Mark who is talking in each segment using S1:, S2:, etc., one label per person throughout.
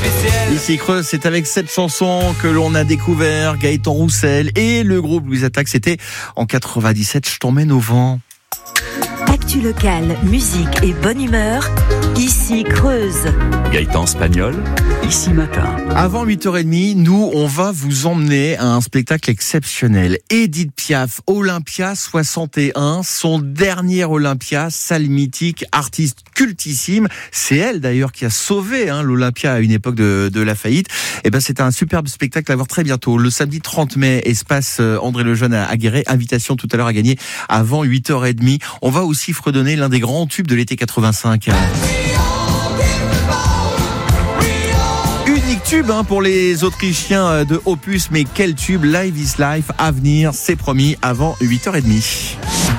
S1: Ici Creuse, c'est avec cette chanson que l'on a découvert Gaëtan Roussel et le groupe Louise Attaque. C'était en 97, Je t'emmène au vent.
S2: Actu locale, musique et bonne humeur, ici Creuse.
S3: Gaëtan Spagnol, ici matin.
S1: Avant 8h30, nous, on va vous emmener à un spectacle exceptionnel. Édith Piaf, Olympia 61, son dernier Olympia, salle mythique, artiste cultissime. C'est elle d'ailleurs qui a sauvé l'Olympia à une époque de la faillite. Et ben c'est un superbe spectacle à voir très bientôt. Le samedi 30 mai, espace André Lejeune à Guéret. Invitation tout à l'heure à gagner avant 8h30. On va aussi fredonner l'un des grands tubes de l'été 85. Unique tube pour les Autrichiens de Opus, mais quel tube, Live is Life, à venir, c'est promis, avant 8h30.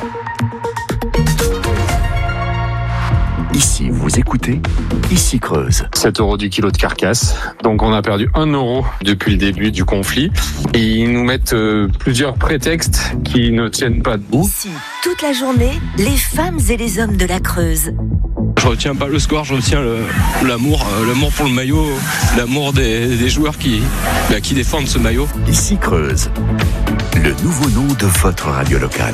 S3: Ici, vous écoutez, ici Creuse.
S4: 7 € du kilo de carcasse. Donc on a perdu 1 € depuis le début du conflit. Et ils nous mettent plusieurs prétextes qui ne tiennent pas debout.
S2: Ici, toute la journée, les femmes et les hommes de la Creuse.
S5: Je retiens pas le score, je retiens l'amour pour le maillot, l'amour des joueurs qui défendent ce maillot.
S3: Ici Creuse, le nouveau nom de votre radio locale.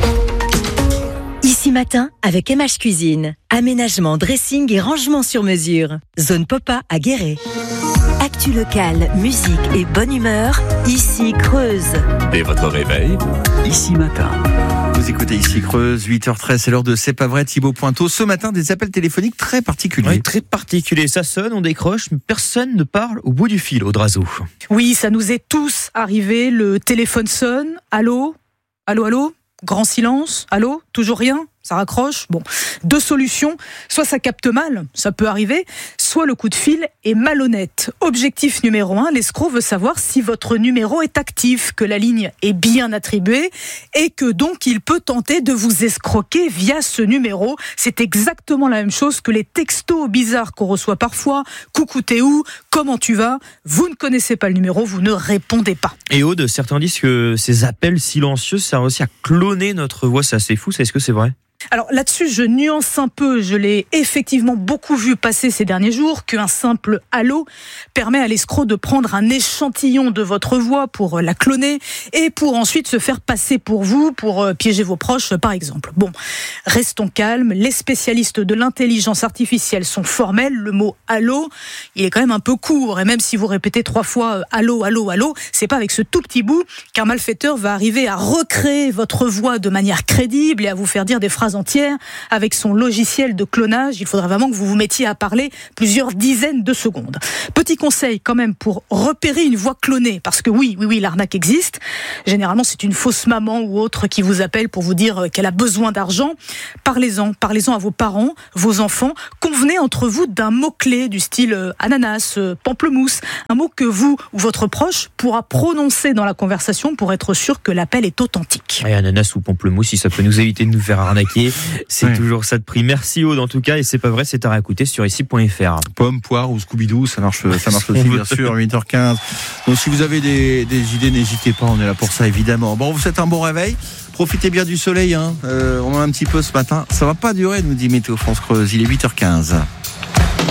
S2: Ici matin, avec MH Cuisine. Aménagement, dressing et rangement sur mesure. Zone Popa à Guéret. Actu locale, musique et bonne humeur, ici Creuse.
S3: Dès votre réveil, ici matin.
S1: Vous écoutez ici Creuse, 8h13, c'est l'heure de C'est pas vrai, Thibaut Pointeau. Ce matin, des appels téléphoniques très particuliers.
S6: Oui, très particulier. Ça sonne, on décroche, mais personne ne parle au bout du fil, Audrazo.
S7: Oui, ça nous est tous arrivé. Le téléphone sonne. Allô ? Allô, allô ? Grand silence. Allô ? Toujours rien ? Ça raccroche. Bon, 2 solutions. Soit ça capte mal, ça peut arriver, soit le coup de fil est malhonnête. Objectif numéro 1, l'escroc veut savoir si votre numéro est actif, que la ligne est bien attribuée et que donc il peut tenter de vous escroquer via ce numéro. C'est exactement la même chose que les textos bizarres qu'on reçoit parfois. Coucou, t'es où ? Comment tu vas ? Vous ne connaissez pas le numéro, vous ne répondez pas.
S6: Et Aude, certains disent que ces appels silencieux servent aussi à cloner notre voix. C'est assez fou, est-ce que c'est vrai ?
S7: Alors là-dessus, je nuance un peu, je l'ai effectivement beaucoup vu passer ces derniers jours, qu'un simple « allô » permet à l'escroc de prendre un échantillon de votre voix pour la cloner et pour ensuite se faire passer pour vous, pour piéger vos proches par exemple. Bon, restons calmes, les spécialistes de l'intelligence artificielle sont formels, le mot « allô », il est quand même un peu court et même si vous répétez 3 fois « allô, allô, allô », c'est pas avec ce tout petit bout qu'un malfaiteur va arriver à recréer votre voix de manière crédible et à vous faire dire des phrases entière avec son logiciel de clonage. Il faudrait vraiment que vous vous mettiez à parler plusieurs dizaines de secondes. Petit conseil quand même pour repérer une voix clonée, parce que oui, l'arnaque existe. Généralement, c'est une fausse maman ou autre qui vous appelle pour vous dire qu'elle a besoin d'argent. Parlez-en à vos parents, vos enfants. Convenez entre vous d'un mot-clé du style ananas, pamplemousse, un mot que vous ou votre proche pourra prononcer dans la conversation pour être sûr que l'appel est authentique.
S6: Ouais, ananas ou pamplemousse, si ça peut nous éviter de nous faire arnaquer. C'est toujours ça de prix. Merci Aude en tout cas, et c'est pas vrai, c'est à réécouter sur ici.fr.
S1: Pomme, poire ou Scooby-Doo, ça marche aussi bien sûr, 8h15. Donc si vous avez des idées, n'hésitez pas, on est là pour ça évidemment. Bon, on vous souhaite un bon réveil. Profitez bien du soleil, on en a un petit peu ce matin. Ça va pas durer, nous dit Météo France Creuse. Il est 8h15.